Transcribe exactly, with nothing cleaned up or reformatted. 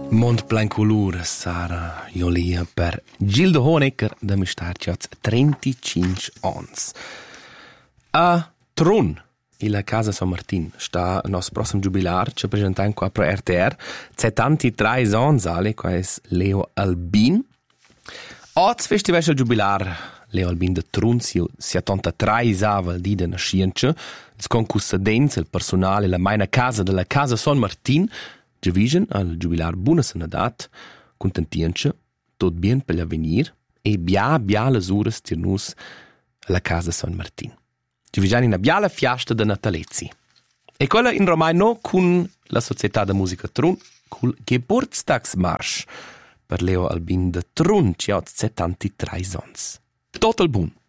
Mont plein colore, Sara Jolia per Gildo Honecker da Mistarciaz trentacinque ans. A Trun, la Casa San Martin, sta il nostro prossimo giubilar, ci presentiamo qua per R T R, settantatré ans, ale, qua è Leo Albin. Oggi festival il giubilar Leo Albin de Trun, si settantatré aval di de nascienza, il concusso dense, il personale, la maina casa della Casa San Martin, Giavisen al giubilar buona sanadat, contentienza, tot bien per l'avvenir e bia bia le uras tirnus alla Casa San Martin. Giavisen in una biala fiasta de Natalezzi. E quella in romano con la Società de Musica Trun, col Geburtstagsmarsch per Leo Albin de Trun, ci ha settantatré ans. Total bun.